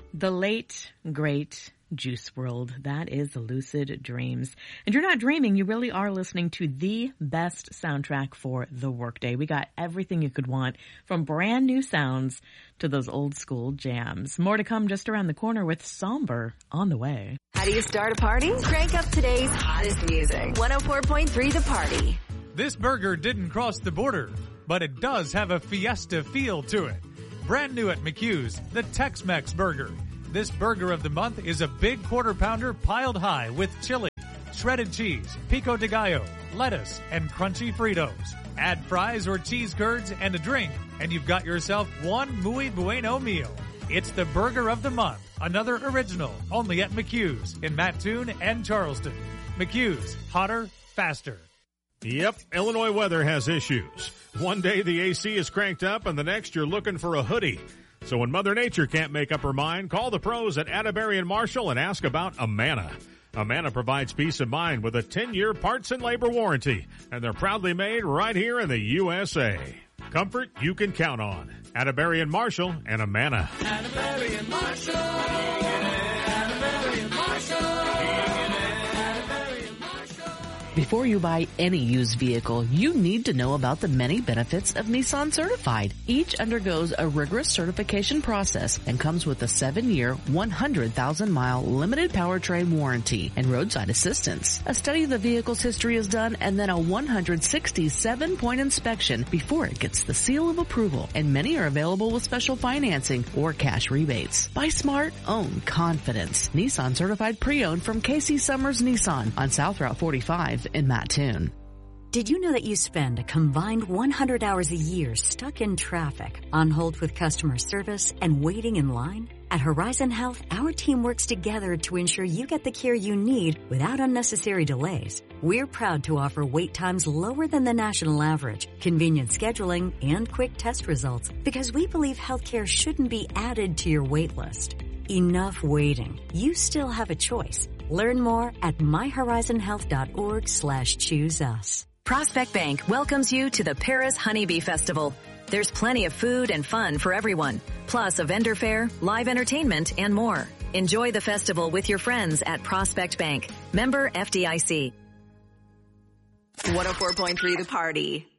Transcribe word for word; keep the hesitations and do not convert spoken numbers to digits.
The late, great Juice world. That is Lucid Dreams. And you're not dreaming, you really are listening to the best soundtrack for the workday. We got everything you could want, from brand new sounds to those old school jams. More to come just around the corner with Somber on the way. How do you start a party? Crank up today's hottest music. one oh four point three The Party. This burger didn't cross the border, but it does have a fiesta feel to it. Brand new at McHugh's, the Tex-Mex burger. This burger of the month is a big quarter pounder piled high with chili, shredded cheese, pico de gallo, lettuce, and crunchy Fritos. Add fries or cheese curds and a drink, and you've got yourself one muy bueno meal. It's the burger of the month, another original, only at McHugh's in Mattoon and Charleston. McHugh's, hotter, faster. Yep, Illinois weather has issues. One day the A C is cranked up and the next you're looking for a hoodie. So when Mother Nature can't make up her mind, call the pros at Atterbury and Marshall and ask about Amana. Amana provides peace of mind with a ten-year parts and labor warranty, and they're proudly made right here in the U S A. Comfort you can count on. Atterbury and Marshall and Amana. Atterbury and Marshall. Atterbury and Marshall. Before you buy any used vehicle, you need to know about the many benefits of Nissan Certified. Each undergoes a rigorous certification process and comes with a seven-year, one hundred thousand mile limited powertrain warranty and roadside assistance. A study of the vehicle's history is done and then a one hundred sixty-seven point inspection before it gets the seal of approval, and many are available with special financing or cash rebates. Buy smart, own confidence. Nissan Certified Pre-Owned from Casey Summers Nissan on South Route forty-five in Mattoon. Did you know that you spend a combined one hundred hours a year stuck in traffic, on hold with customer service, and waiting in line? At Horizon Health, our team works together to ensure you get the care you need without unnecessary delays. We're proud to offer wait times lower than the national average, convenient scheduling, and quick test results, because we believe healthcare shouldn't be added to your wait list. Enough waiting. You still have a choice. Learn more at myhorizonhealth.org slash choose us. Prospect Bank welcomes you to the Paris Honeybee Festival. There's plenty of food and fun for everyone, plus a vendor fair, live entertainment, and more. Enjoy the festival with your friends at Prospect Bank. Member F D I C. one oh four point three The Party.